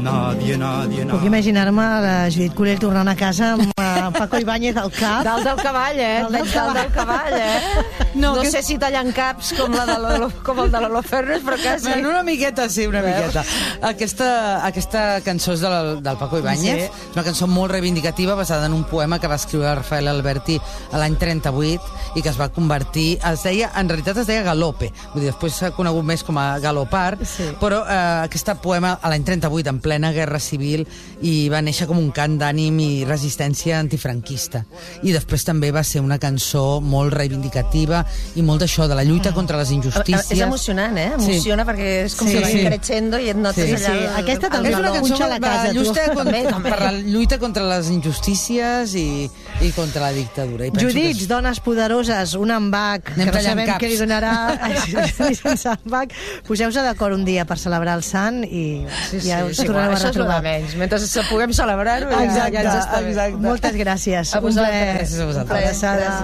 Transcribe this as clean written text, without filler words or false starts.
nadie, nadie, Puc imaginar-me la Judit Colell tornant a casa amb Paco Ibáñez al cap. Dalt del cavall, Dalt del cavall, No sé si tallant caps com el de Lolo Ferrer, però quasi. Bueno, una miqueta, sí, una miqueta. Aquesta cançó és del Paco Ibáñez. Sí. És una cançó molt reivindicativa basada en un poema que va escriure Rafael Alberti a l'any 38 i que es va convertir... En realitat es deia Galope. Vull dir, després s'ha conegut més com a Galopar, però aquest poema a l'any 38, en plena guerra civil, i va néixer com un cant d'ànim i resistència antifranquista. I després també va ser una cançó molt reivindicativa i molt d'això, de la lluita contra les injustícies. És emocionant, Emociona, perquè és com si va creixendo i et notes allà... Aquesta també és una cançó a la casa, per la lluita contra les injustícies i contra la dictadura. Judits, dones poderoses, un embac, que no sabem què li donarà sense embac. Poseu-se d'acord un dia per celebrar el sant i ja us tornareu a retrobar. Mentre puguem celebrar-ho, ja ens està bé. Moltes gràcies. A vosaltres. Gràcies a vosaltres.